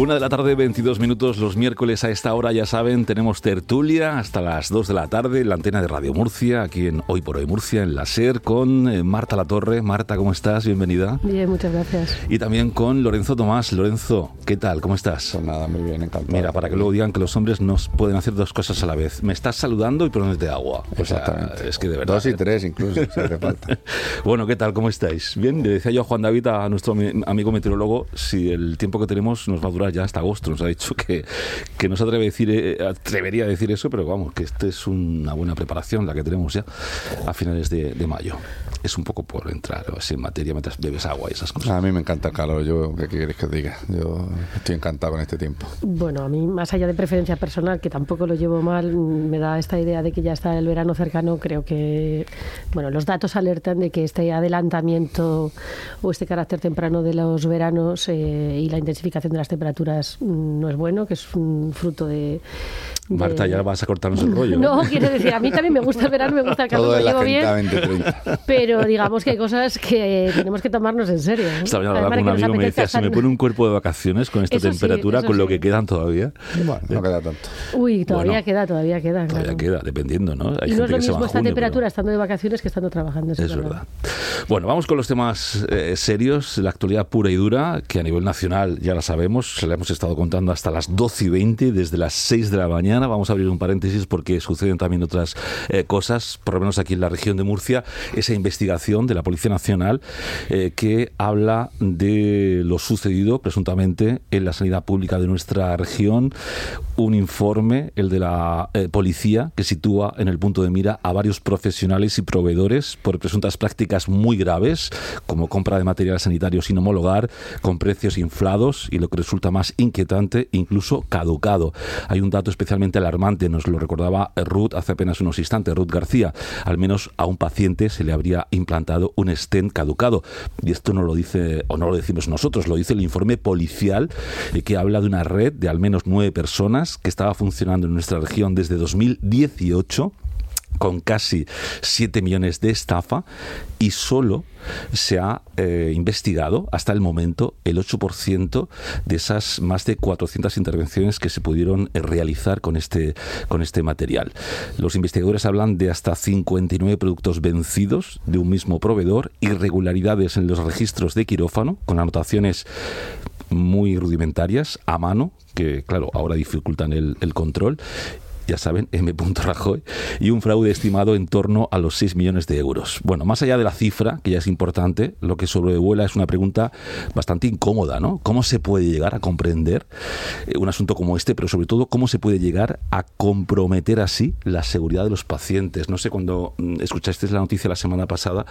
1 de la tarde, 22 minutos. Los miércoles a esta hora, ya saben, tenemos tertulia hasta las 2 de la tarde en la antena de Radio Murcia, aquí en Hoy por Hoy Murcia, en la SER, con Marta Latorre. Marta, ¿cómo estás? Bienvenida. Bien, muchas gracias. Y también con Lorenzo Tomás. Lorenzo, ¿qué tal? ¿Cómo estás? Pues nada, muy bien, encantado. Mira, para que luego digan que los hombres no pueden hacer dos cosas a la vez. Me estás saludando y poniéndote agua. Exactamente. O sea, es que de verdad. 2 y 3 incluso, si hace falta. Bueno, ¿qué tal? ¿Cómo estáis? Bien, le decía yo a Juan David, a nuestro amigo meteorólogo, si el tiempo que tenemos nos va a durar ya hasta agosto. Nos ha dicho que no se atrevería a decir eso, pero vamos, que esta es una buena preparación la que tenemos ya a finales de mayo. Es un poco por entrar así en materia mientras bebes agua y esas cosas. A mí me encanta el calor. ¿Qué queréis que os diga? Yo estoy encantado con este tiempo. Bueno, a mí, más allá de preferencia personal, que tampoco lo llevo mal, me da esta idea de que ya está el verano cercano. Creo que, bueno, los datos alertan de que este adelantamiento o este carácter temprano de los veranos y la intensificación de las temperaturas no es bueno, que es un fruto de... Marta, ya vas a cortarnos el rollo. No, quiero decir, a mí también me gusta el verano, me gusta el calor, todo lo llevo bien. 20-30. Pero digamos que hay cosas que tenemos que tomarnos en serio. Esta mañana hablaba con un amigo y me decía, se me pone un cuerpo de vacaciones con esta temperatura, con lo que quedan todavía. Bueno, no queda tanto. Uy, todavía queda. Todavía Claro. queda, dependiendo, ¿no? Hay y no gente es lo que se va mismo en esta junio, temperatura estando de vacaciones que estando trabajando. Es verdad. Bueno, vamos con los temas serios, la actualidad pura y dura, que a nivel nacional ya la sabemos, se la hemos estado contando hasta las 12:20, desde las 6 de la mañana. Vamos a abrir un paréntesis porque suceden también otras cosas, por lo menos aquí en la región de Murcia, esa investigación de la Policía Nacional que habla de lo sucedido presuntamente en la sanidad pública de nuestra región. Un informe, el de la policía, que sitúa en el punto de mira a varios profesionales y proveedores por presuntas prácticas muy graves, como compra de material sanitario sin homologar, con precios inflados y, lo que resulta más inquietante, incluso caducado. Hay un dato especialmente alarmante, nos lo recordaba Ruth hace apenas unos instantes, Ruth García. Al menos a un paciente se le habría implantado un stent caducado. Y esto no lo dice, o no lo decimos nosotros, lo dice el informe policial que habla de una red de al menos 9 personas que estaba funcionando en nuestra región desde 2018, con casi 7 millones de estafa, y solo se ha investigado hasta el momento el 8% de esas más de 400 intervenciones que se pudieron realizar con este material. Los investigadores hablan de hasta 59 productos vencidos de un mismo proveedor, irregularidades en los registros de quirófano, con anotaciones muy rudimentarias a mano, que claro, ahora dificultan el control. Ya saben, M. Rajoy, y un fraude estimado en torno a los 6 millones de euros. Bueno, más allá de la cifra, que ya es importante, lo que sobrevuela es una pregunta bastante incómoda, ¿no? ¿Cómo se puede llegar a comprender un asunto como este, pero sobre todo, cómo se puede llegar a comprometer así la seguridad de los pacientes? No sé, cuando escuchasteis la noticia la semana pasada,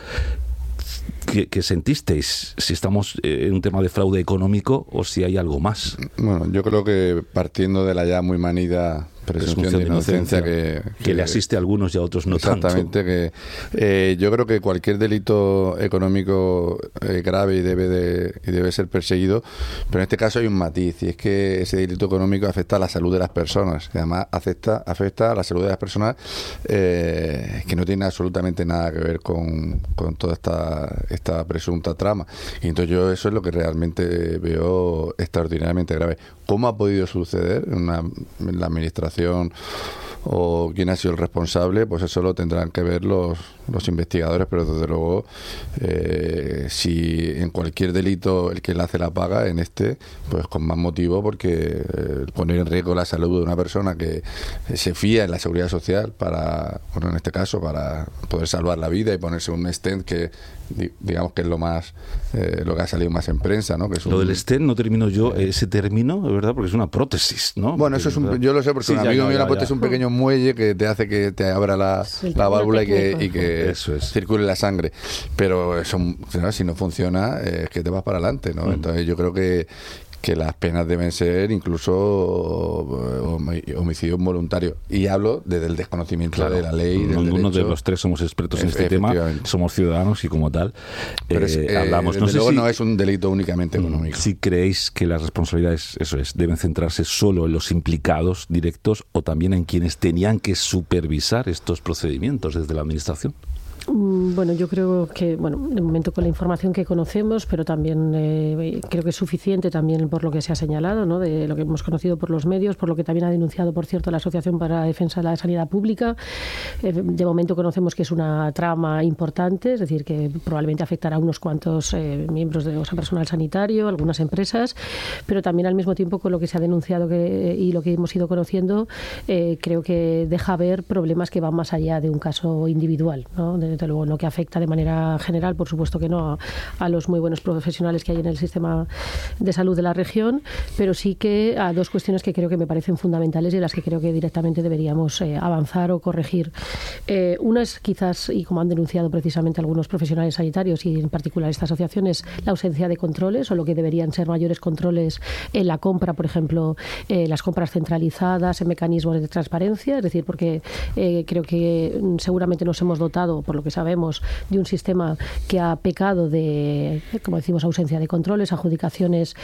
¿qué sentisteis? Si estamos en un tema de fraude económico o si hay algo más. Bueno, yo creo que partiendo de la ya muy manida presunción de inocencia que le asiste a algunos y a otros no tanto. Exactamente, que yo creo que cualquier delito económico grave debe ser perseguido, pero en este caso hay un matiz, y es que ese delito económico afecta a la salud de las personas, y además afecta a la salud de las personas que no tiene absolutamente nada que ver con toda esta presunta trama. Y entonces yo eso es lo que realmente veo extraordinariamente grave. ¿Cómo ha podido suceder en la administración o quién ha sido el responsable? Pues eso lo tendrán que ver los investigadores, pero desde luego si en cualquier delito el que le hace la paga, en este pues con más motivo, porque poner en riesgo la salud de una persona que se fía en la seguridad social para, bueno, en este caso para poder salvar la vida y ponerse un stent, que digamos que es lo que ha salido más en prensa, ¿no? Que es lo del stent no termino yo ese término, de verdad, porque es una prótesis, ¿no? Bueno, eso es yo lo sé porque un amigo mío le ha puesto, es un pequeño muelle que te hace que te abra la válvula y que eso es, circule la sangre, pero eso, si no funciona es que te vas para adelante, ¿no? Entonces yo creo que las penas deben ser incluso homicidio involuntario. Y hablo desde el desconocimiento de la ley. Ninguno de los tres somos expertos en este tema, somos ciudadanos y como tal hablamos. Desde luego no es un delito únicamente económico. Si creéis que las responsabilidades, deben centrarse solo en los implicados directos o también en quienes tenían que supervisar estos procedimientos desde la administración. Bueno, yo creo que, de momento con la información que conocemos, pero también creo que es suficiente también por lo que se ha señalado, ¿no? De lo que hemos conocido por los medios, por lo que también ha denunciado, por cierto, la Asociación para la Defensa de la Sanidad Pública. De momento conocemos que es una trama importante, es decir, que probablemente afectará a unos cuantos miembros personal sanitario, algunas empresas, pero también al mismo tiempo con lo que se ha denunciado y lo que hemos ido conociendo, creo que deja ver problemas que van más allá de un caso individual, ¿no? Desde luego no que afecta de manera general, por supuesto que no, a los muy buenos profesionales que hay en el sistema de salud de la región, pero sí que a dos cuestiones que creo que me parecen fundamentales y las que creo que directamente deberíamos avanzar o corregir. Una es quizás, y como han denunciado precisamente algunos profesionales sanitarios y en particular esta asociación, es la ausencia de controles o lo que deberían ser mayores controles en la compra, por ejemplo, las compras centralizadas, en mecanismos de transparencia, es decir, porque creo que seguramente nos hemos dotado, por lo que sabemos, de un sistema que ha pecado de, como decimos, ausencia de controles, adjudicaciones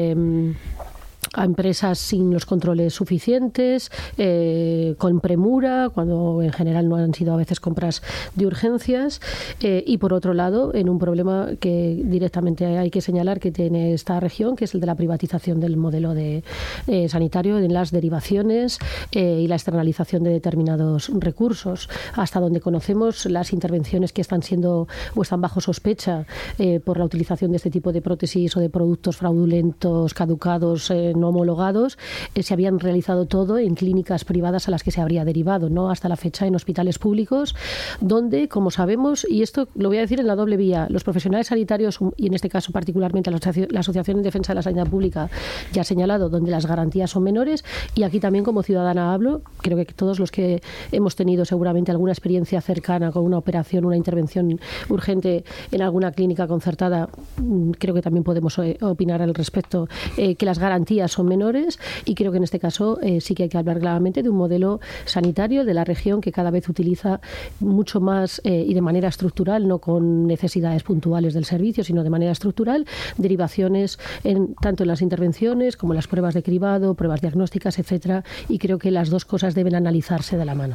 a empresas sin los controles suficientes, con premura, cuando en general no han sido a veces compras de urgencias, y por otro lado, en un problema que directamente hay que señalar que tiene esta región, que es el de la privatización del modelo sanitario, en las derivaciones y la externalización de determinados recursos. Hasta donde conocemos, las intervenciones que están siendo o están bajo sospecha por la utilización de este tipo de prótesis o de productos fraudulentos, caducados, no homologados, se habían realizado todo en clínicas privadas a las que se habría derivado, ¿no? Hasta la fecha en hospitales públicos, donde, como sabemos, y esto lo voy a decir en la doble vía, los profesionales sanitarios, y en este caso particularmente la Asociación en Defensa de la Sanidad Pública, ya ha señalado donde las garantías son menores, y aquí también como ciudadana hablo, creo que todos los que hemos tenido seguramente alguna experiencia cercana con una operación, una intervención urgente en alguna clínica concertada, creo que también podemos opinar al respecto, que las garantías son menores, y creo que en este caso sí que hay que hablar claramente de un modelo sanitario de la región que cada vez utiliza mucho más y de manera estructural, no con necesidades puntuales del servicio, sino de manera estructural, derivaciones tanto en las intervenciones como en las pruebas de cribado, pruebas diagnósticas, etcétera, y creo que las dos cosas deben analizarse de la mano.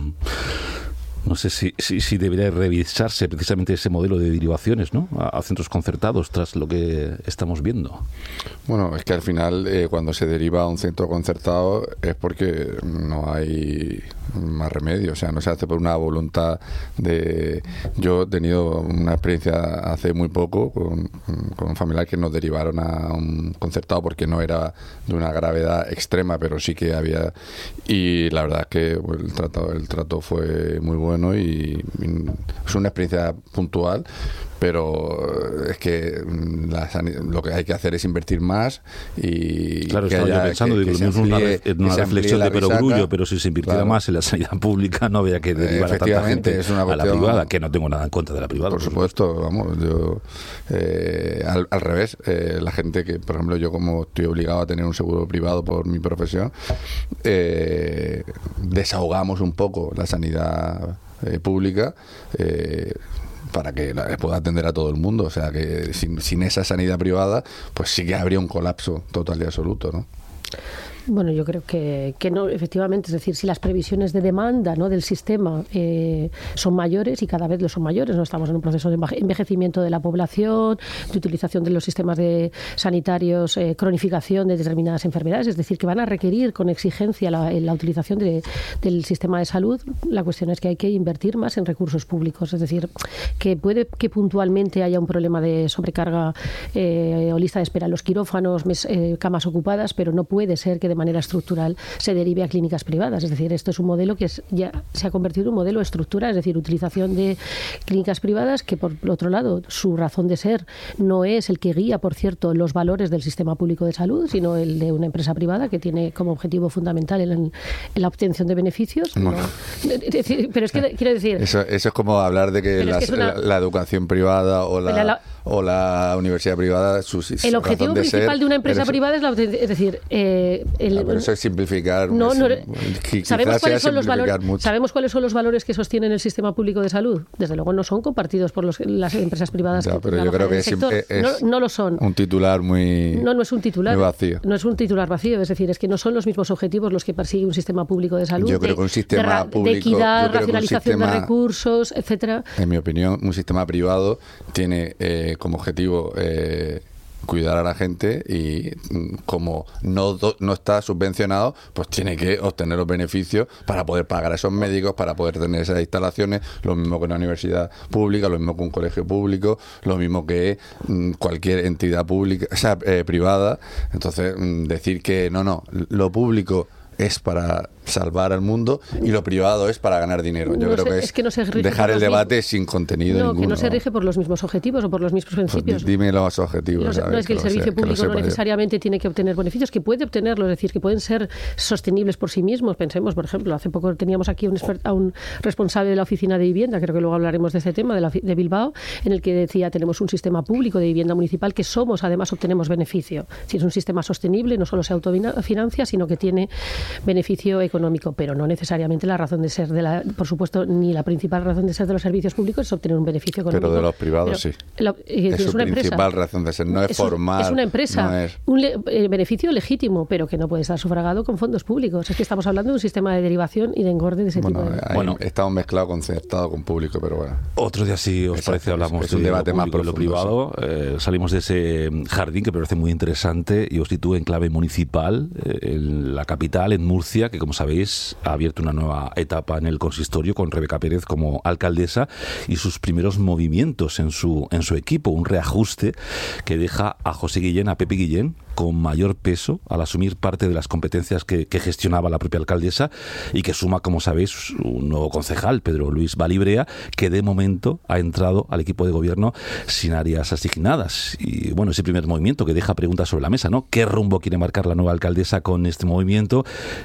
No sé si debería revisarse precisamente ese modelo de derivaciones, ¿no?, a centros concertados tras lo que estamos viendo. Bueno, es que al final cuando se deriva a un centro concertado es porque no hay más remedio, o sea, no se hace por una voluntad de... Yo he tenido una experiencia hace muy poco con un familiar que nos derivaron a un concertado porque no era de una gravedad extrema, pero sí que había, y la verdad es que el trato fue muy bueno y es una experiencia puntual, pero es que lo que hay que hacer es invertir más y claro, estaba yo pensando, digo, es una reflexión de perogrullo, pero si se invirtiera más en la sanidad pública no había que derivar a tanta gente es una a la privada, que no tengo nada en contra de la privada. Por supuesto, vamos, yo al revés, la gente que, por ejemplo, yo como estoy obligado a tener un seguro privado por mi profesión, desahogamos un poco la sanidad pública para que pueda atender a todo el mundo, o sea que sin esa sanidad privada pues sí que habría un colapso total y absoluto, ¿no? Bueno, yo creo que no, efectivamente, es decir, si las previsiones de demanda, ¿no?, del sistema son mayores, y cada vez lo son mayores, no estamos en un proceso de envejecimiento de la población, de utilización de los sistemas sanitarios, cronificación de determinadas enfermedades, es decir, que van a requerir con exigencia la utilización del sistema de salud. La cuestión es que hay que invertir más en recursos públicos, es decir, que puede que puntualmente haya un problema de sobrecarga o lista de espera en los quirófanos, camas ocupadas, pero no puede ser que de manera estructural se derive a clínicas privadas. Es decir, esto es un modelo que ya se ha convertido en un modelo estructural, es decir, utilización de clínicas privadas que, por otro lado, su razón de ser no es el que guía, por cierto, los valores del sistema público de salud, sino el de una empresa privada que tiene como objetivo fundamental en la obtención de beneficios. No. Pero es que, quiero decir... Eso es como hablar de que la educación privada o o la universidad privada, el objetivo principal de una empresa privada es decir, pero eso es simplificar. ¿Sabemos cuáles son los valores? ¿Sabemos cuáles son los valores que sostienen el sistema público de salud? Desde luego no son compartidos por las empresas privadas. Ya, pero yo creo que no lo son. Un titular no es un titular muy vacío. No es un titular vacío, es decir, es que no son los mismos objetivos los que persigue un sistema público de salud. Yo creo que un sistema público, de equidad, racionalización de recursos, etcétera. En mi opinión, un sistema privado tiene como objetivo cuidar a la gente y como no está subvencionado, pues tiene que obtener los beneficios para poder pagar a esos médicos, para poder tener esas instalaciones, lo mismo que una universidad pública, lo mismo que un colegio público, lo mismo que cualquier entidad pública, o sea, privada. Entonces, decir que no, lo público es para salvar al mundo y lo privado es para ganar dinero. Yo creo que es que no se rige dejar el debate sin contenido ninguno. Que no se rige por los mismos objetivos o por los mismos principios. Pues dime los objetivos. No es que el servicio público no necesariamente tiene que obtener beneficios, que puede obtenerlos, es decir, que pueden ser sostenibles por sí mismos. Pensemos, por ejemplo, hace poco teníamos aquí a un responsable de la oficina de vivienda, creo que luego hablaremos de ese tema, de Bilbao, en el que decía, tenemos un sistema público de vivienda municipal que además obtenemos beneficio. Si es un sistema sostenible, no solo se autofinancia, sino que tiene beneficio económico, pero no necesariamente la razón de ser por supuesto, ni la principal razón de ser de los servicios públicos es obtener un beneficio económico. Pero de los privados sí. Es su principal razón de ser, no es formal. Es una empresa, un beneficio legítimo, pero que no puede estar sufragado con fondos públicos. Es que estamos hablando de un sistema de derivación y de engorde de ese tipo. Estamos mezclados concertado con público, pero bueno. Otro día, si os parece, hablamos de un debate más profundo, lo privado. Salimos de ese jardín que me parece muy interesante y os sitúo en clave municipal, en la capital, en Murcia, que como sabéis ha abierto una nueva etapa en el consistorio con Rebeca Pérez como alcaldesa y sus primeros movimientos en su equipo, un reajuste que deja a José Guillén, a Pepe Guillén, con mayor peso al asumir parte de las competencias que gestionaba la propia alcaldesa y que suma, como sabéis, un nuevo concejal, Pedro Luis Balibrea, que de momento ha entrado al equipo de gobierno sin áreas asignadas. Y bueno, ese primer movimiento que deja preguntas sobre la mesa, ¿no? ¿Qué rumbo quiere marcar la nueva alcaldesa con este movimiento?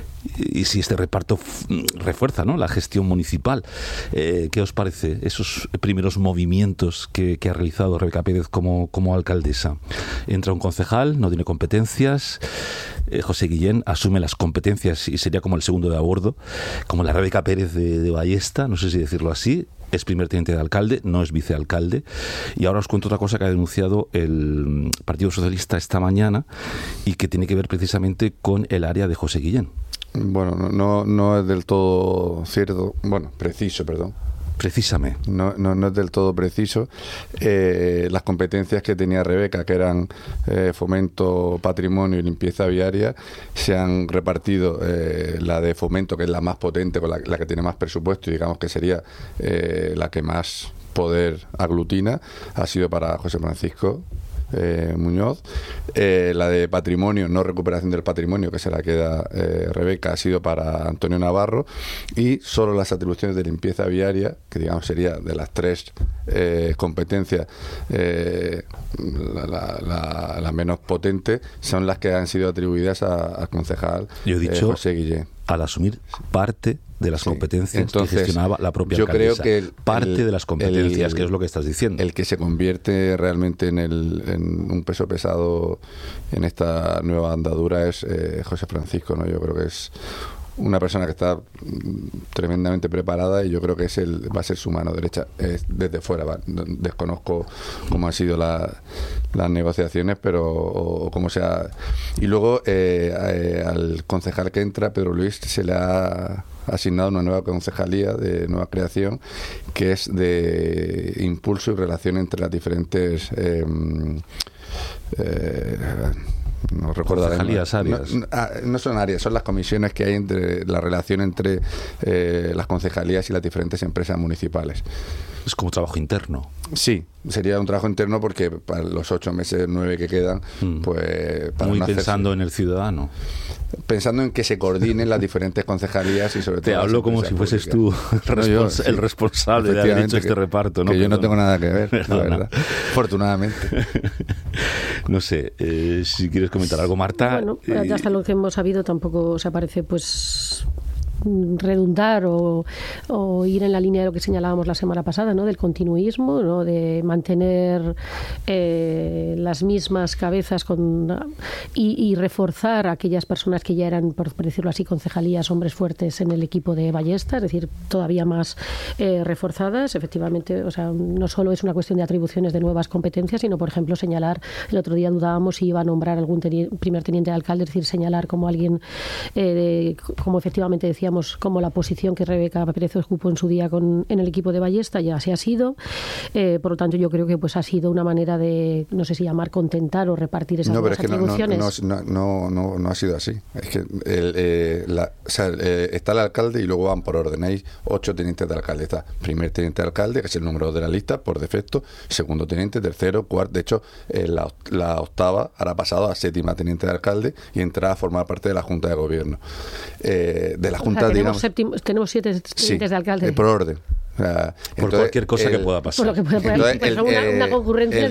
Y si este reparto refuerza, ¿no?, la gestión municipal. ¿Qué os parece esos primeros movimientos que ha realizado Rebeca Pérez como alcaldesa? Entra un concejal, no tiene competencias. José Guillén asume las competencias y sería como el segundo de a bordo, como la Rebeca Pérez de Ballesta, no sé si decirlo así. Es primer teniente de alcalde, no es vicealcalde. Y ahora os cuento otra cosa que ha denunciado el Partido Socialista esta mañana y que tiene que ver precisamente con el área de José Guillén. Bueno, no es del todo cierto, preciso, perdón. Precisame. No es del todo preciso. Las competencias que tenía Rebeca, que eran fomento, patrimonio y limpieza viaria, se han repartido. La de fomento, que es la más potente, con la que tiene más presupuesto y digamos que sería la que más poder aglutina, ha sido para José Francisco Muñoz. La de patrimonio, no recuperación del patrimonio, que se la queda Rebeca, ha sido para Antonio Navarro, y solo las atribuciones de limpieza viaria, que digamos sería de las tres competencias la menos potente, son las que han sido atribuidas al concejal José Guillén. Al asumir parte de las competencias entonces, que gestionaba la propia alcaldesa. Creo que parte de las competencias, que es lo que estás diciendo. El que se convierte realmente en un peso pesado en esta nueva andadura es José Francisco, ¿no? Yo creo que es una persona que está tremendamente preparada y yo creo que va a ser su mano derecha desde fuera. Desconozco cómo han sido las negociaciones, pero o cómo sea. Y luego al concejal que entra, Pedro Luis, se le ha asignado una nueva concejalía de nueva creación, que es de impulso y relación entre las diferentes no recuerdo concejalías, áreas. No son áreas, son las comisiones que hay entre la relación entre las concejalías y las diferentes empresas municipales. Es como trabajo interno. Sí, sería un trabajo interno porque para los 8 meses, 9 que quedan, pues para muy no pensando en el ciudadano. Pensando en que se coordinen las diferentes concejalías y sobre todo. Te hablo como si fueses tú el responsable de haber hecho este reparto, ¿no? Que yo no tengo nada que ver, la verdad. Afortunadamente. No sé, si quieres comentar algo, Marta. Bueno, hasta lo que hemos sabido tampoco se aparece, pues redundar o ir en la línea de lo que señalábamos la semana pasada, ¿no? Del continuismo, ¿no? De mantener las mismas cabezas y reforzar a aquellas personas que ya eran, por decirlo así, concejalías, hombres fuertes en el equipo de Ballesta, es decir, todavía más reforzadas. Efectivamente, o sea, no solo es una cuestión de atribuciones de nuevas competencias, sino, por ejemplo, señalar, el otro día dudábamos si iba a nombrar algún primer teniente de alcalde, es decir, señalar como alguien, como efectivamente decíamos, como la posición que Rebeca Pérez ocupó en su día en el equipo de Ballesta, ya se ha sido. Por lo tanto, yo creo que pues ha sido una manera de, no sé si llamar, contentar o repartir esas nuevas atribuciones. No ha sido así. Es que está el alcalde y luego van por orden. Hay 8 tenientes de alcalde. Está primer teniente de alcalde, que es el número 2 de la lista, por defecto, segundo teniente, tercero, cuarto. De hecho, la octava hará pasado a séptima teniente de alcalde y entrará a formar parte de la Junta de Gobierno. De la Junta, tenemos 7 tenientes de alcalde. Por orden. Por cualquier cosa que pueda pasar. Por lo que pueda pasar. Una concurrencia.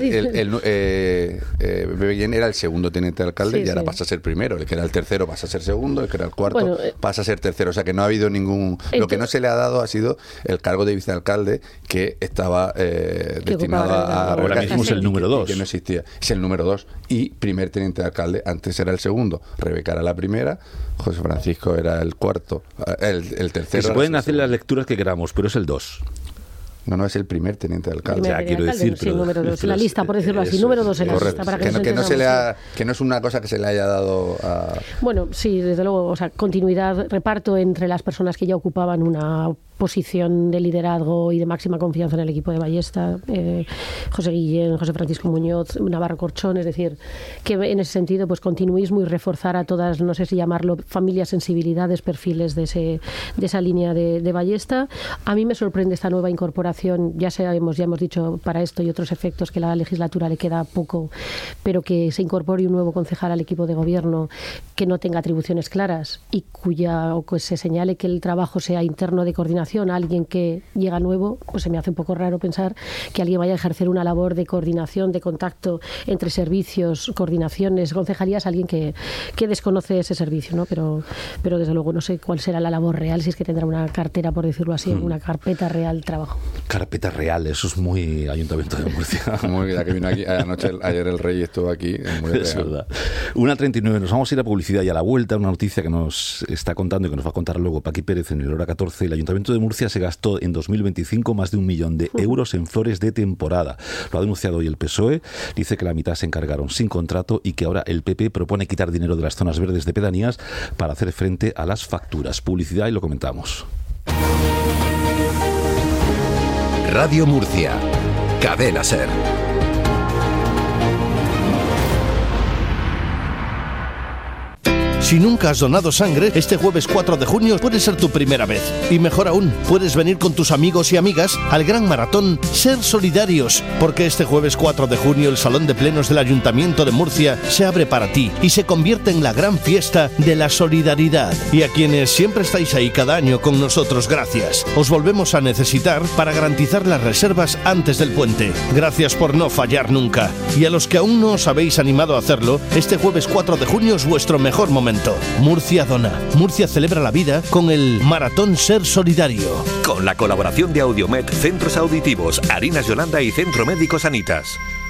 Bebellén era el segundo teniente de alcalde y ahora pasa a ser primero. El que era el tercero pasa a ser segundo, el que era el cuarto pasa a ser tercero. O sea que no ha habido ningún... Lo que no se le ha dado ha sido el cargo de vicealcalde, que estaba destinado a... Ahora mismo es el número 2. Que no existía. Es el número 2 y primer teniente de alcalde. Antes era el segundo. Rebeca era la primera, José Francisco era el cuarto, el tercero. Que se pueden hacer las lecturas que queramos, pero es el 2. No, es el primer teniente de alcalde. Quiero decir, sí, número 2 en la lista, por decirlo así, número 2 en la lista. Para que no es una cosa que se le haya dado a... Bueno, sí, desde luego, o sea, continuidad, reparto entre las personas que ya ocupaban una posición de liderazgo y de máxima confianza en el equipo de Ballesta, José Guillén, José Francisco Muñoz, Navarro Corchón, es decir, que en ese sentido, pues continuismo y reforzar a todas, no sé si llamarlo, familias, sensibilidades, perfiles de esa línea de Ballesta. A mí me sorprende esta nueva incorporación, ya hemos dicho para esto y otros efectos que la legislatura le queda poco, pero que se incorpore un nuevo concejal al equipo de gobierno que no tenga atribuciones claras y que se señale que el trabajo sea interno de coordinación a alguien que llega nuevo, pues se me hace un poco raro pensar que alguien vaya a ejercer una labor de coordinación, de contacto entre servicios, coordinaciones, concejalías, alguien que desconoce ese servicio, ¿no? Pero desde luego no sé cuál será la labor real, si es que tendrá una cartera, por decirlo así, una carpeta real de trabajo. Carpeta real, eso es muy Ayuntamiento de Murcia. Ya que vino aquí ayer el rey estuvo aquí, es muy es real. Verdad. 1:39, nos vamos a ir a publicidad y a la vuelta una noticia que nos está contando y que nos va a contar luego Paqui Pérez en el Hora 14. El Ayuntamiento de Murcia se gastó en 2025 más de 1 millón de euros en flores de temporada. Lo ha denunciado hoy el PSOE, dice que la mitad se encargaron sin contrato y que ahora el PP propone quitar dinero de las zonas verdes de pedanías para hacer frente a las facturas. Publicidad y lo comentamos. Radio Murcia, Cadena SER. Si nunca has donado sangre, este jueves 4 de junio puede ser tu primera vez. Y mejor aún, puedes venir con tus amigos y amigas al gran maratón Ser Solidarios, porque este jueves 4 de junio el Salón de Plenos del Ayuntamiento de Murcia se abre para ti y se convierte en la gran fiesta de la solidaridad. Y a quienes siempre estáis ahí cada año con nosotros, gracias. Os volvemos a necesitar para garantizar las reservas antes del puente. Gracias por no fallar nunca. Y a los que aún no os habéis animado a hacerlo, este jueves 4 de junio es vuestro mejor momento. Murcia dona. Murcia celebra la vida con el Maratón Ser Solidario. Con la colaboración de Audiomed, Centros Auditivos, Harinas Yolanda y Centro Médico Sanitas.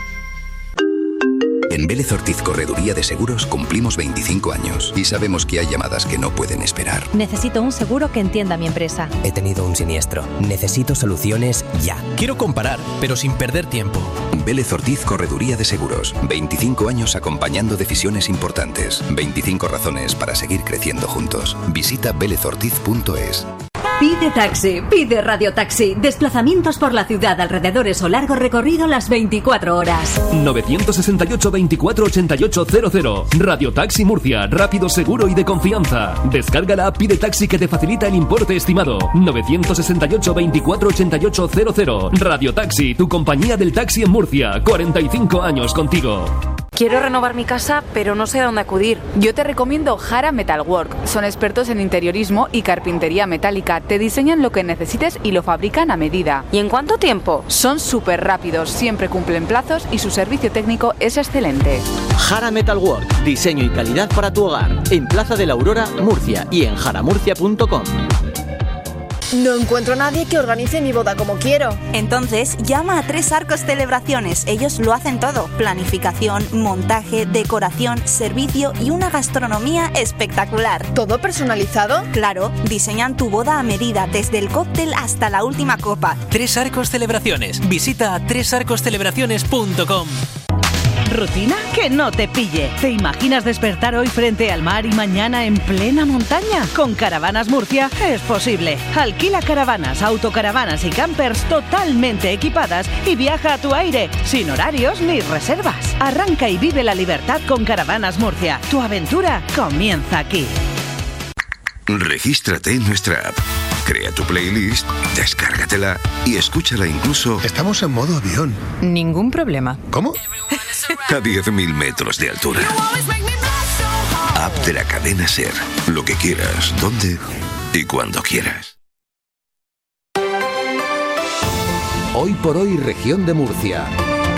En Vélez Ortiz Correduría de Seguros cumplimos 25 años y sabemos que hay llamadas que no pueden esperar. Necesito un seguro que entienda mi empresa. He tenido un siniestro. Necesito soluciones ya. Quiero comparar, pero sin perder tiempo. Vélez Ortiz Correduría de Seguros. 25 años acompañando decisiones importantes. 25 razones para seguir creciendo juntos. Visita velezortiz.es. Pide taxi, pide radiotaxi. Desplazamientos por la ciudad, alrededores o largo recorrido las 24 horas. 968 24 88 00. Radiotaxi Murcia, rápido, seguro y de confianza. Descarga la app Pide Taxi que te facilita el importe estimado. 968 24 88 00. Radiotaxi, tu compañía del taxi en Murcia. 45 años contigo. Quiero renovar mi casa, pero no sé a dónde acudir. Yo te recomiendo Jara Metalwork. Son expertos en interiorismo y carpintería metálica. Te diseñan lo que necesites y lo fabrican a medida. ¿Y en cuánto tiempo? Son súper rápidos, siempre cumplen plazos y su servicio técnico es excelente. Jara Metalwork, diseño y calidad para tu hogar. En Plaza de la Aurora, Murcia y en jaramurcia.com. No encuentro a nadie que organice mi boda como quiero. Entonces, llama a Tres Arcos Celebraciones. Ellos lo hacen todo. Planificación, montaje, decoración, servicio y una gastronomía espectacular. ¿Todo personalizado? Claro, diseñan tu boda a medida, desde el cóctel hasta la última copa. Tres Arcos Celebraciones. Visita tresarcoscelebraciones.com. ¿Rutina? Que no te pille. ¿Te imaginas despertar hoy frente al mar y mañana en plena montaña? Con Caravanas Murcia es posible. Alquila caravanas, autocaravanas y campers totalmente equipadas y viaja a tu aire, sin horarios ni reservas. Arranca y vive la libertad con Caravanas Murcia. Tu aventura comienza aquí. Regístrate en nuestra app. Crea tu playlist, descárgatela y escúchala incluso... Estamos en modo avión. Ningún problema. ¿Cómo? A 10.000 metros de altura. App de la cadena SER. Lo que quieras, donde y cuando quieras. Hoy por hoy, región de Murcia.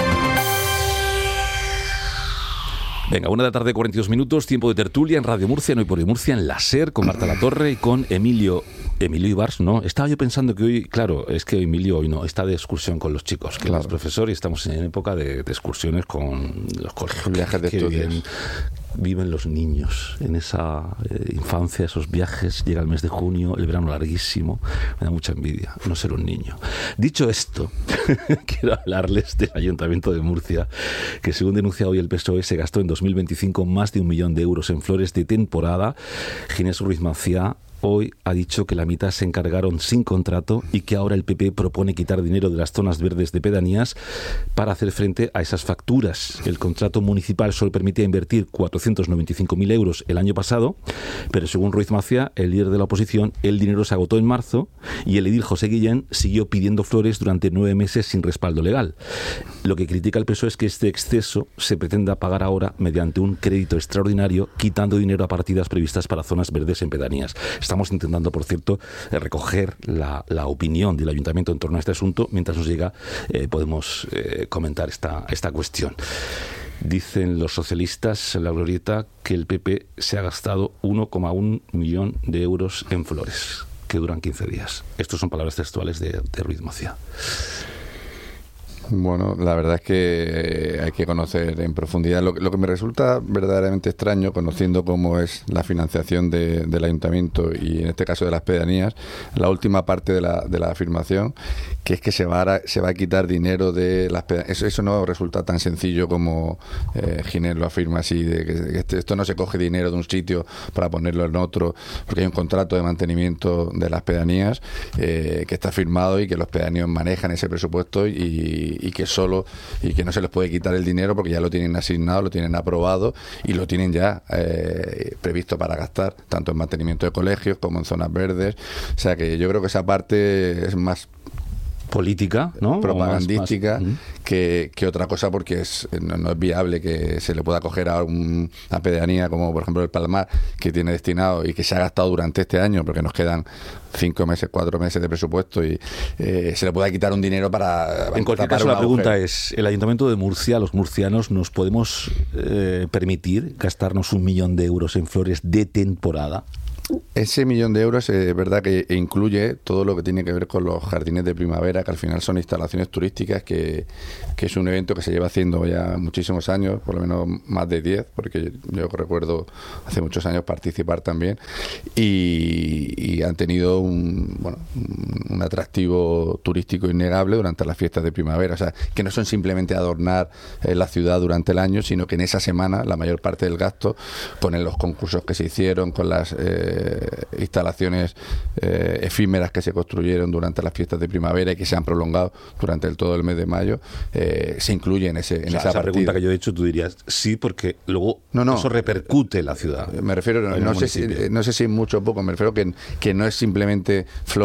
Venga, 1:42 PM, tiempo de tertulia en Radio Murcia, en Hoy por Hoy Murcia, en la SER, con Marta Latorre y con Emilio Ibars. No, estaba yo pensando que hoy, claro, es que Emilio hoy no, está de excursión con los chicos, que es profesor y estamos en época de excursiones con los colegios. Viajes de estudios. Viven los niños en esa infancia, esos viajes. Llega el mes de junio, el verano larguísimo. Me da mucha envidia no ser un niño. Dicho esto, quiero hablarles del Ayuntamiento de Murcia, que según denuncia hoy el PSOE se gastó en 2025 más de 1 millón de euros en flores de temporada. Ginés Ruiz Maciá hoy ha dicho que la mitad se encargaron sin contrato y que ahora el PP propone quitar dinero de las zonas verdes de pedanías para hacer frente a esas facturas. El contrato municipal solo permitía invertir 495.000 euros el año pasado, pero según Ruiz Maciá, el líder de la oposición, el dinero se agotó en marzo y el edil José Guillén siguió pidiendo flores durante 9 meses sin respaldo legal. Lo que critica el PSOE es que este exceso se pretenda pagar ahora mediante un crédito extraordinario, quitando dinero a partidas previstas para zonas verdes en pedanías. Estamos intentando, por cierto, recoger la opinión del Ayuntamiento en torno a este asunto. Mientras nos llega, podemos comentar esta cuestión. Dicen los socialistas en la glorieta que el PP se ha gastado 1,1 millón de euros en flores, que duran 15 días. Estas son palabras textuales de Ruiz Maciá. Bueno, la verdad es que hay que conocer en profundidad. Lo que me resulta verdaderamente extraño, conociendo cómo es la financiación del ayuntamiento y en este caso de las pedanías, la última parte de la afirmación, que es que se va a quitar dinero de las pedanías. Eso no resulta tan sencillo como Ginés lo afirma así, de que esto no se coge dinero de un sitio para ponerlo en otro, porque hay un contrato de mantenimiento de las pedanías que está firmado y que los pedaníos manejan ese presupuesto y que no se les puede quitar el dinero porque ya lo tienen asignado, lo tienen aprobado y lo tienen ya previsto para gastar, tanto en mantenimiento de colegios como en zonas verdes. O sea que yo creo que esa parte es más política, ¿no? Propagandística que otra cosa, porque no es viable que se le pueda coger a una pedanía como por ejemplo el Palmar, que tiene destinado y que se ha gastado durante este año, porque nos quedan 5 meses, 4 meses de presupuesto y se le pueda quitar un dinero para... En cualquier caso, la pregunta es, ¿el Ayuntamiento de Murcia, los murcianos, nos podemos permitir gastarnos 1 millón de euros en flores de temporada? Ese 1 millón de euros es verdad que incluye todo lo que tiene que ver con los jardines de primavera, que al final son instalaciones turísticas, que es un evento que se lleva haciendo ya muchísimos años, por lo menos más de 10, porque yo recuerdo hace muchos años participar también, y han tenido un atractivo turístico innegable durante las fiestas de primavera. O sea, que no son simplemente adornar la ciudad durante el año, sino que en esa semana la mayor parte del gasto, con los concursos que se hicieron, con las instalaciones efímeras que se construyeron durante las fiestas de primavera y que se han prolongado durante todo el mes de mayo, se incluye en esa pregunta que yo he hecho, tú dirías sí, porque luego eso repercute en la ciudad. Me refiero, no sé si mucho o poco, me refiero que no es simplemente flores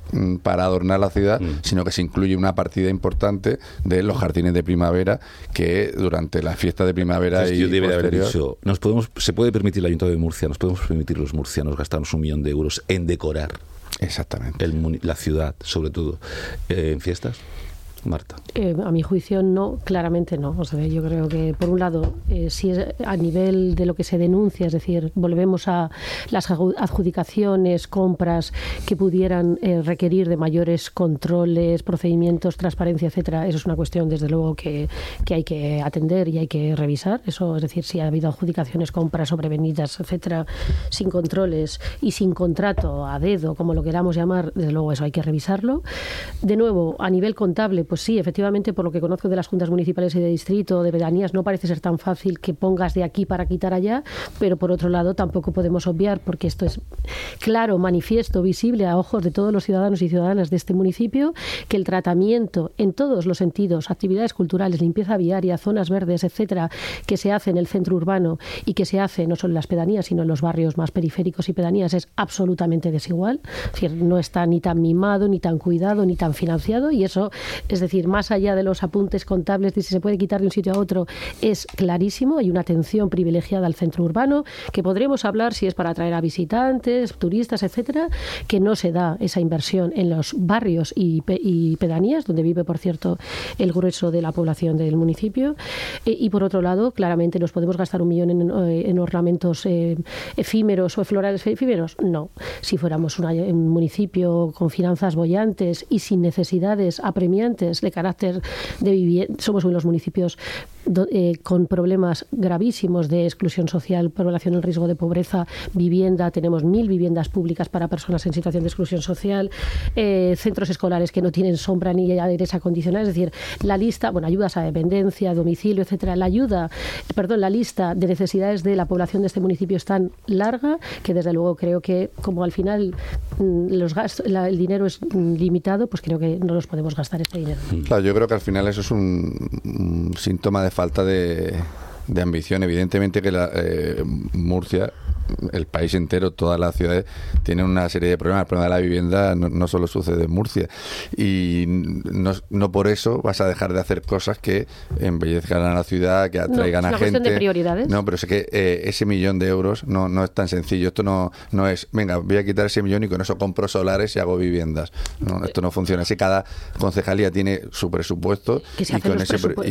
para adornar la ciudad, sino que se incluye una partida importante de los jardines de primavera, que durante las fiestas de primavera entonces, y yo debería haber posterior... dicho, se puede permitir el Ayuntamiento de Murcia, nos podemos permitir los murcianos gastarnos 1 millón de euros en decorar exactamente la ciudad, sobre todo en fiestas. Marta. A mi juicio no, claramente no. O sea, yo creo que por un lado, si es a nivel de lo que se denuncia, es decir, volvemos a las adjudicaciones, compras que pudieran requerir de mayores controles, procedimientos, transparencia, etcétera, eso es una cuestión desde luego que hay que atender y hay que revisar. Eso, es decir, si ha habido adjudicaciones, compras sobrevenidas, etcétera, sin controles y sin contrato a dedo, como lo queramos llamar, desde luego eso hay que revisarlo. De nuevo, a nivel contable, pues sí, efectivamente, por lo que conozco de las juntas municipales y de distrito, de pedanías, no parece ser tan fácil que pongas de aquí para quitar allá, pero por otro lado tampoco podemos obviar, porque esto es claro, manifiesto, visible a ojos de todos los ciudadanos y ciudadanas de este municipio, que el tratamiento en todos los sentidos, actividades culturales, limpieza viaria, zonas verdes, etcétera, que se hace en el centro urbano y que se hace no solo en las pedanías, sino en los barrios más periféricos y pedanías, es absolutamente desigual. Es decir, no está ni tan mimado, ni tan cuidado, ni tan financiado, y eso es decir, más allá de los apuntes contables de si se puede quitar de un sitio a otro, es clarísimo. Hay una atención privilegiada al centro urbano, que podremos hablar si es para atraer a visitantes, turistas, etcétera, que no se da esa inversión en los barrios y pedanías, donde vive, por cierto, el grueso de la población del municipio. Y por otro lado, claramente nos podemos gastar 1 millón en ornamentos efímeros o florales efímeros. No. Si fuéramos un municipio con finanzas bollantes y sin necesidades apremiantes de carácter de vivienda, somos uno de los municipios con problemas gravísimos de exclusión social, población en riesgo de pobreza, vivienda, tenemos 1.000 viviendas públicas para personas en situación de exclusión social, centros escolares que no tienen sombra ni aires acondicionados, es decir, la lista, ayudas a dependencia, domicilio, etcétera, la lista de necesidades de la población de este municipio es tan larga que desde luego creo que como al final los gastos, el dinero es limitado, pues creo que no nos podemos gastar este dinero. Claro, yo creo que al final eso es un síntoma de falta de ambición. Evidentemente que Murcia, el país entero, todas las ciudades tienen una serie de problemas. El problema de la vivienda no solo sucede en Murcia, y no por eso vas a dejar de hacer cosas que embellezcan a la ciudad, que atraigan a gente. Es una cuestión de prioridades. No, pero es que ese 1 millón de euros no es tan sencillo. Esto no es, venga, voy a quitar ese 1 millón y con eso compro solares y hago viviendas. No, esto no funciona así. Cada concejalía tiene su presupuesto. Que se hacen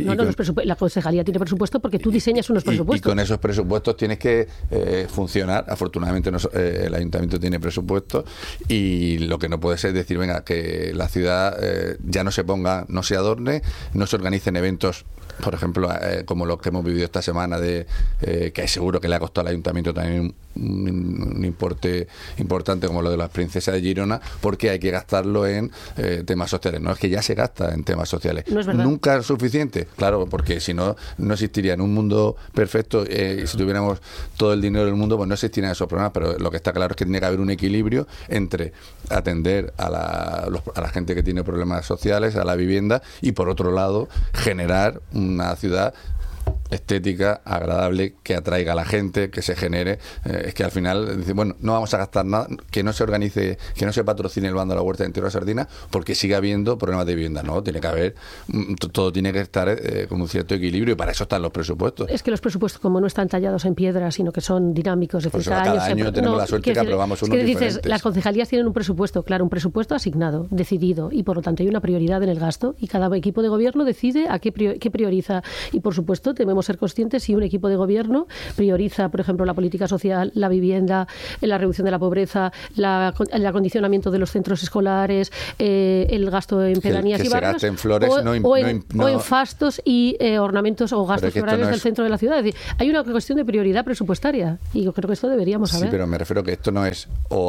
la concejalía tiene presupuesto porque tú diseñas unos presupuestos. Y con esos presupuestos tienes que funcionar. Afortunadamente el ayuntamiento tiene presupuesto, y lo que no puede ser es decir, venga, que la ciudad ya no se adorne, no se organicen eventos, por ejemplo, como los que hemos vivido esta semana, que seguro que le ha costado al ayuntamiento también un importe importante, como lo de las princesas de Girona, porque hay que gastarlo en temas sociales. No es que ya se gasta en temas sociales. No es verdad. Nunca es suficiente, claro, porque si no existiría en un mundo perfecto. Si tuviéramos todo el dinero del mundo, pues no existirían esos problemas, pero lo que está claro es que tiene que haber un equilibrio entre atender a la gente que tiene problemas sociales, a la vivienda, y por otro lado generar una ciudad estética, agradable, que atraiga a la gente, que se genere. Es que al final dicen, bueno, no vamos a gastar nada, que no se organice, que no se patrocine el bando a la huerta de Entierro de Sardina, porque sigue habiendo problemas de vivienda. No, tiene que haber, todo tiene que estar con un cierto equilibrio, y para eso están los presupuestos. Es que los presupuestos, como no están tallados en piedra, sino que son dinámicos, es decir, cada año tenemos la suerte que aprobamos unos diferentes. Dices, las concejalías tienen un presupuesto, claro, un presupuesto asignado, decidido, y por lo tanto hay una prioridad en el gasto, y cada equipo de gobierno decide a qué prioriza, y por supuesto debemos ser conscientes si un equipo de gobierno prioriza, por ejemplo, la política social, la vivienda, la reducción de la pobreza, el acondicionamiento de los centros escolares, el gasto en pedanías y barrios, se en flores, o en fastos y ornamentos o gastos florales del centro de la ciudad. Es decir, hay una cuestión de prioridad presupuestaria, y yo creo que esto deberíamos saber. Sí, pero me refiero que esto no es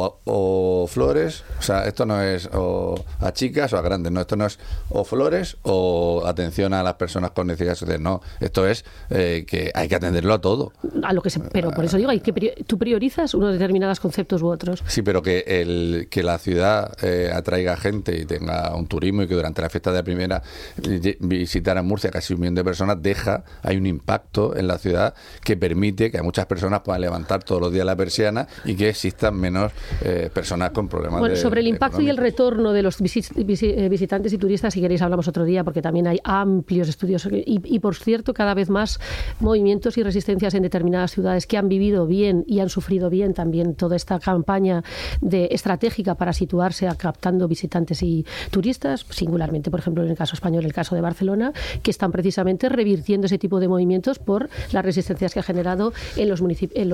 o flores, o sea, esto no es o a chicas o a grandes, no, esto no es o flores o atención a las personas con necesidades sociales, no, esto es que hay que atenderlo a todo. Pero por eso digo, tú priorizas unos determinados conceptos u otros. Sí, pero que la ciudad atraiga gente y tenga un turismo y que durante la fiesta de la primera visitaran Murcia casi 1 millón de personas, hay un impacto en la ciudad que permite que a muchas personas puedan levantar todos los días la persiana y que existan menos personas con problemas sobre el impacto y el retorno de los visitantes y turistas, si queréis hablamos otro día, porque también hay amplios estudios y por cierto cada vez más movimientos y resistencias en determinadas ciudades que han vivido bien y han sufrido bien también toda esta campaña estratégica para situarse captando visitantes y turistas, singularmente por ejemplo en el caso español, el caso de Barcelona, que están precisamente revirtiendo ese tipo de movimientos por las resistencias que ha generado en los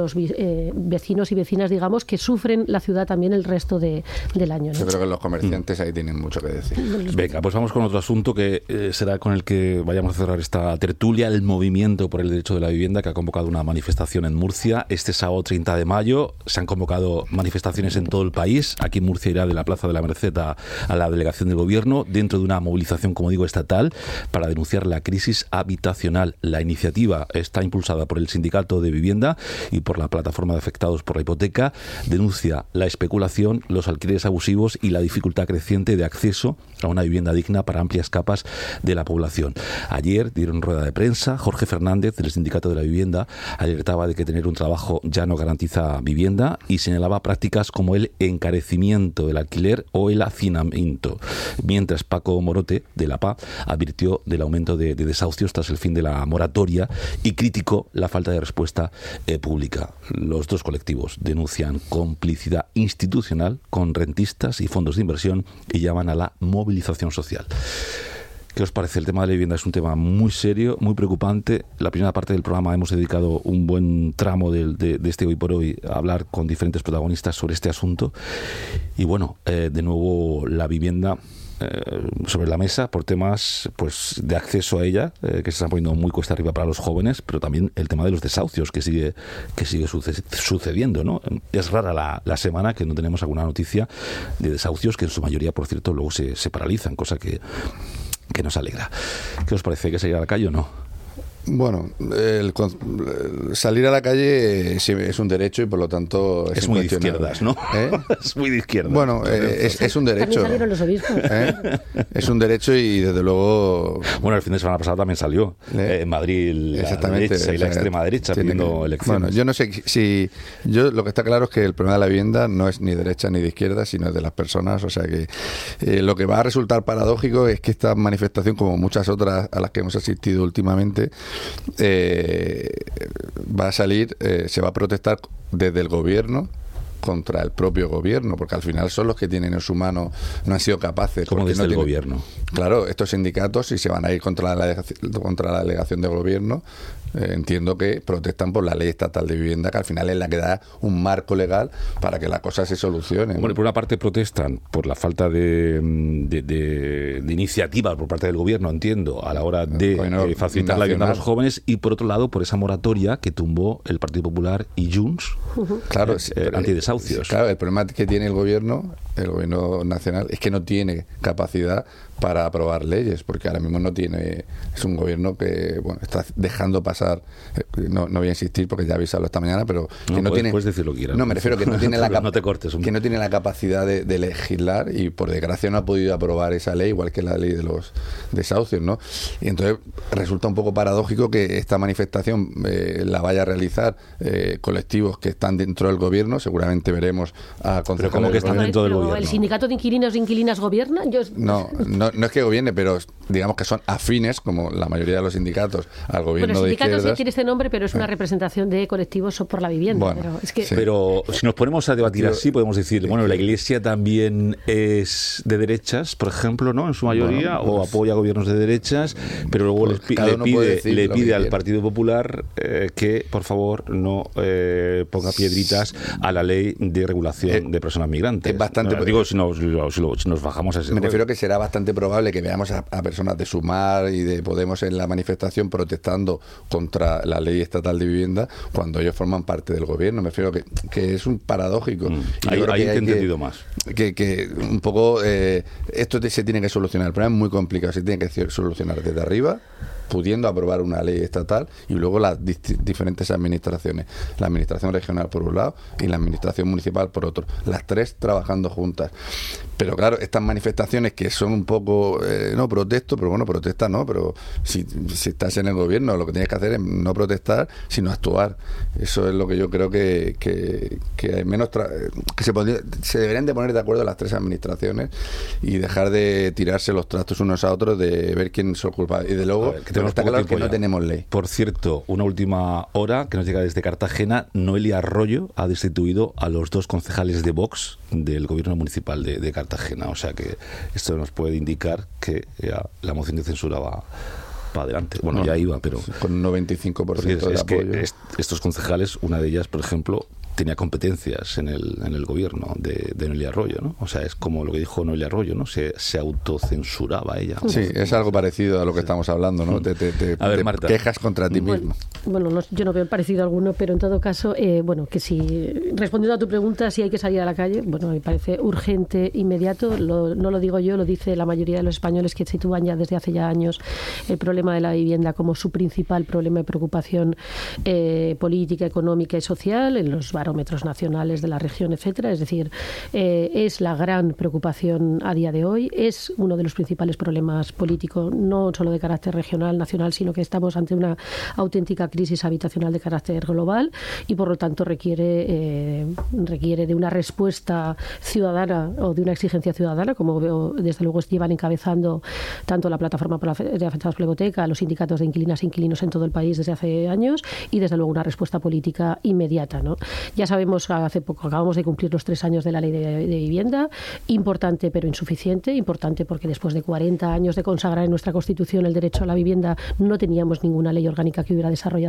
vecinos y vecinas, digamos, que sufren la ciudad también el resto del año, ¿no? Yo creo que los comerciantes ahí tienen mucho que decir. Venga, pues vamos con otro asunto que será con el que vayamos a cerrar esta tertulia, el movimiento por el derecho de la vivienda, que ha convocado una manifestación en Murcia este sábado 30 de mayo. Se han convocado manifestaciones en todo el país. Aquí en Murcia irá de la Plaza de la Merced a la delegación del Gobierno, dentro de una movilización, como digo, estatal, para denunciar la crisis habitacional. La iniciativa está impulsada por el Sindicato de Vivienda y por la Plataforma de Afectados por la Hipoteca. Denuncia la especulación, los alquileres abusivos y la dificultad creciente de acceso a una vivienda digna para amplias capas de la población. Ayer dieron rueda de prensa. Jorge Fernández, del Sindicato de la Vivienda, alertaba de que tener un trabajo ya no garantiza vivienda y señalaba prácticas como el encarecimiento del alquiler o el hacinamiento. Mientras Paco Morote, de la PA, advirtió del aumento de desahucios tras el fin de la moratoria y criticó la falta de respuesta pública. Los dos colectivos denuncian complicidad institucional con rentistas y fondos de inversión y llaman a la movilización social. ¿Qué os parece? El tema de la vivienda es un tema muy serio, muy preocupante. La primera parte del programa hemos dedicado un buen tramo de este Hoy por Hoy a hablar con diferentes protagonistas sobre este asunto. Y bueno, de nuevo la vivienda sobre la mesa por temas pues de acceso a ella, que se están poniendo muy cuesta arriba para los jóvenes, pero también el tema de los desahucios que sigue sucediendo, ¿no? Es rara la semana que no tenemos alguna noticia de desahucios, que en su mayoría, por cierto, luego se paralizan, cosa que nos alegra. ¿Qué os parece? ¿Hay que salir a la calle o no? Bueno, salir a la calle es un derecho y por lo tanto es muy de izquierdas, ¿no? Es muy de izquierdas. Bueno, es un derecho. También salieron los obispos. Es un derecho y desde luego. Bueno, el fin de semana pasado también salió en Madrid la derecha y la extrema derecha pidiendo elecciones. Bueno, yo no sé si lo que está claro es que el problema de la vivienda no es ni derecha ni de izquierda, sino es de las personas. O sea que lo que va a resultar paradójico es que esta manifestación, como muchas otras a las que hemos asistido últimamente, va a salir, se va a protestar desde el gobierno contra el propio gobierno, porque al final son los que tienen en su mano, no han sido capaces. ¿Cómo desde el gobierno? Claro, estos sindicatos, si se van a ir contra la delegación del gobierno, entiendo que protestan por la ley estatal de vivienda, que al final es la que da un marco legal para que las cosas se solucionen. Bueno, por una parte protestan por la falta de iniciativa por parte del gobierno, entiendo, a la hora de facilitar la vivienda a los jóvenes, y por otro lado por esa moratoria que tumbó el Partido Popular y Junts, claro, antidesahucios. Claro, el problema que tiene el gobierno nacional, es que no tiene capacidad para aprobar leyes, porque ahora mismo no tiene, es un gobierno que está dejando pasar, no voy a insistir porque ya he avisado esta mañana, pero que no tiene, puedes decir lo que quieras. No, me refiero que no tiene no te cortes, que no tiene la capacidad de legislar, y por desgracia no ha podido aprobar esa ley, igual que la ley de los desahucios, ¿no? Y entonces resulta un poco paradójico que esta manifestación la vaya a realizar colectivos que están dentro del gobierno. Seguramente veremos a concejales. Pero ¿cómo que están dentro del gobierno? ¿El sindicato de inquilinos e inquilinas gobierna? No es que gobierne, pero digamos que son afines, como la mayoría de los sindicatos, al gobierno de izquierdas. El sindicato sí tiene este nombre, pero es una representación de colectivos por la vivienda. Bueno, pero, es que... pero si nos ponemos a debatir así, podemos decir, bueno, la Iglesia también es de derechas, por ejemplo, ¿no? En su mayoría, o apoya gobiernos de derechas, pero luego le pide al Partido Popular que, por favor, no ponga piedritas a la ley de regulación de personas migrantes. Es bastante... Digo, si nos bajamos a ese Me refiero que será bastante probable que veamos a personas de Sumar y de Podemos en la manifestación protestando contra la ley estatal de vivienda cuando ellos forman parte del gobierno. Me refiero que es un paradójico. Ahí he entendido más. Que un poco esto se tiene que solucionar. El problema es muy complicado. Se tiene que solucionar desde arriba pudiendo aprobar una ley estatal, y luego las diferentes administraciones, la administración regional por un lado y la administración municipal por otro, las tres trabajando juntas. Pero claro, estas manifestaciones que son un poco, no protesto, pero bueno, protesta no, pero si estás en el gobierno, lo que tienes que hacer es no protestar, sino actuar. Eso es lo que yo creo que menos que se deberían de poner de acuerdo las tres administraciones y dejar de tirarse los trastos unos a otros, de ver quién son culpables. Y de luego, está claro que no tenemos ley. Por cierto, una última hora que nos llega desde Cartagena. Noelia Arroyo ha destituido a los 2 concejales de Vox del gobierno municipal de Cartagena. O sea que esto nos puede indicar que ya la moción de censura va para adelante. Bueno, ya iba, pero con un 95% de apoyo. Que estos concejales, una de ellas, por ejemplo, tenía competencias en el gobierno de Noelia Arroyo, ¿no? O sea, es como lo que dijo Noelia Arroyo, ¿no? Se autocensuraba ella. Sí, es algo parecido a lo que estamos hablando, ¿no? Te Marta, quejas contra ti mismo. Bueno, yo no veo parecido alguno, pero en todo caso, que si, respondiendo a tu pregunta, si hay que salir a la calle, bueno, me parece urgente, inmediato, no lo digo yo, lo dice la mayoría de los españoles que sitúan ya desde hace ya años el problema de la vivienda como su principal problema de preocupación política, económica y social en los barómetros nacionales de la región, etcétera. Es decir, es la gran preocupación a día de hoy, es uno de los principales problemas políticos, no solo de carácter regional, nacional, sino que estamos ante una auténtica crisis habitacional de carácter global y por lo tanto requiere de una respuesta ciudadana o de una exigencia ciudadana, como veo, desde luego llevan encabezando tanto la plataforma de afectados por la hipoteca, los sindicatos de inquilinas e inquilinos en todo el país desde hace años, y desde luego una respuesta política inmediata, ¿no? Ya sabemos, hace poco acabamos de cumplir los 3 años de la ley de vivienda, importante pero insuficiente, importante porque después de 40 años de consagrar en nuestra Constitución el derecho a la vivienda no teníamos ninguna ley orgánica que hubiera desarrollado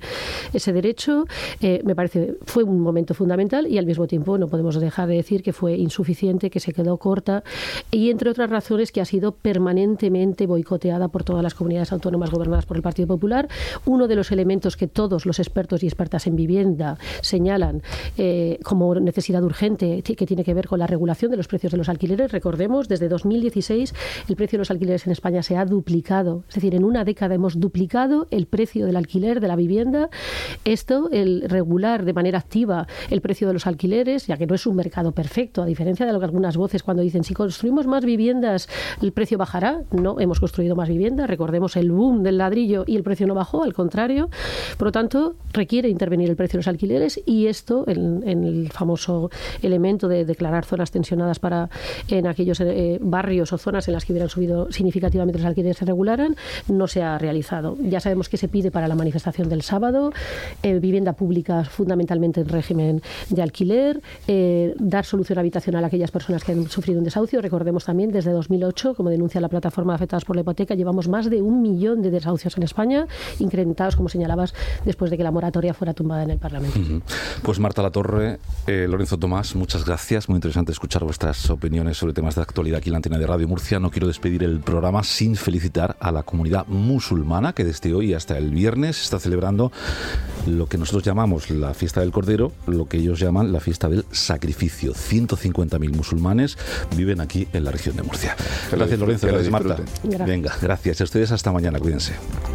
ese derecho. Me parece fue un momento fundamental y al mismo tiempo no podemos dejar de decir que fue insuficiente, que se quedó corta y entre otras razones que ha sido permanentemente boicoteada por todas las comunidades autónomas gobernadas por el Partido Popular. Uno de los elementos que todos los expertos y expertas en vivienda señalan como necesidad urgente, que tiene que ver con la regulación de los precios de los alquileres. Recordemos, desde 2016 el precio de los alquileres en España se ha duplicado, es decir, en una década hemos duplicado el precio del alquiler de la vivienda. Esto, el regular de manera activa el precio de los alquileres, ya que no es un mercado perfecto, a diferencia de lo que algunas voces cuando dicen si construimos más viviendas el precio bajará. No, hemos construido más viviendas, recordemos el boom del ladrillo y el precio no bajó, al contrario. Por lo tanto, requiere intervenir el precio de los alquileres y esto, en el famoso elemento de declarar zonas tensionadas en aquellos barrios o zonas en las que hubieran subido significativamente los alquileres se regularan, no se ha realizado. Ya sabemos que se pide para la manifestación del sábado, vivienda pública fundamentalmente en régimen de alquiler, dar solución habitacional a aquellas personas que han sufrido un desahucio. Recordemos también, desde 2008, como denuncia la plataforma de afectados por la hipoteca, llevamos más de 1 millón de desahucios en España, incrementados, como señalabas, después de que la moratoria fuera tumbada en el Parlamento. Pues Marta Latorre, Lorenzo Tomás, muchas gracias. Muy interesante escuchar vuestras opiniones sobre temas de actualidad aquí en la antena de Radio Murcia. No quiero despedir el programa sin felicitar a la comunidad musulmana que desde hoy hasta el viernes está celebrando lo que nosotros llamamos la fiesta del Cordero, lo que ellos llaman la fiesta del sacrificio. 150.000 musulmanes viven aquí en la región de Murcia. Gracias, Lorenzo. Gracias, Marta. Venga, gracias. A ustedes hasta mañana. Cuídense.